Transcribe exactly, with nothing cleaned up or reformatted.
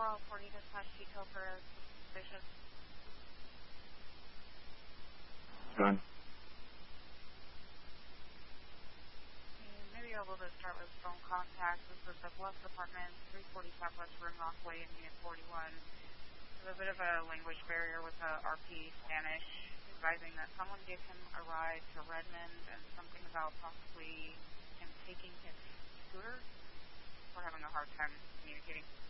Laurel forty dispatch detail for a suspicious. Done. Maybe able to start with phone contact. This is the Bluff Department, three forty Southwest Rimrock Way in Unit forty-one. There's a bit of a language barrier with the R P Spanish, advising that someone gave him a ride to Redmond and something about possibly him taking his scooter. We're having a hard time communicating.